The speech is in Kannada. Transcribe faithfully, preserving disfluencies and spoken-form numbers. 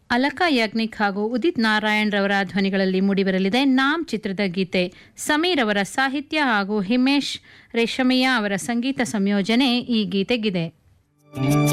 ಅಲಕಾ ಯಾಗ್ನಿಕ್ ಹಾಗೂ ಉದಿತ್ ನಾರಾಯಣ್ ರವರ ಧ್ವನಿಗಳಲ್ಲಿ ಮೂಡಿಬರಲಿದೆ ನಾಮ್ ಚಿತ್ರದ ಗೀತೆ. ಸಮೀರ್ ಅವರ ಸಾಹಿತ್ಯ ಹಾಗೂ ಹಿಮೇಶ್ ರೇಷಮಿಯಾ ಅವರ ಸಂಗೀತ ಸಂಯೋಜನೆ ಈ ಗೀತೆಗಿದೆ.